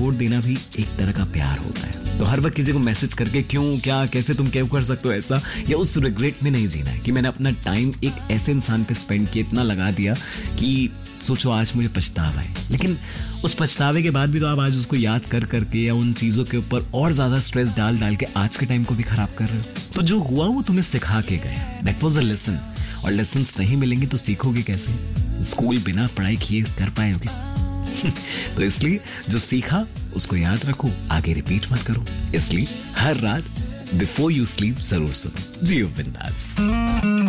Support देना भी एक तरह का प्यार होता है। तो हर वक्त किसी को मैसेज करके क्यों, क्या, कैसे, तुम क्यों कर सकते हो ऐसा, या उस रिग्रेट में नहीं जीना है कि मैंने अपना टाइम एक ऐसे इंसान पे स्पेंड किया, इतना लगा दिया कि सोचो आज मुझे पछतावा है। लेकिन उस पछतावे के बाद भी तो आप आज उसको याद कर करके या उन चीज़ों के ऊपर और ज़्यादा स्ट्रेस डाल डाल के आज के टाइम को भी खराब कर रहे हो। तो जो हुआ वो तुम्हें सिखा के गए, दैट वाज अ लेसन। और लेसन्स नहीं मिलेंगे तो सीखोगे कैसे? स्कूल बिना पढ़ाई किए कर पाओगे? तो इसलिए जो सीखा उसको याद रखो, आगे रिपीट मत करो। इसलिए हर रात बिफोर यू स्लीप जरूर सुनो जियो बिंदास।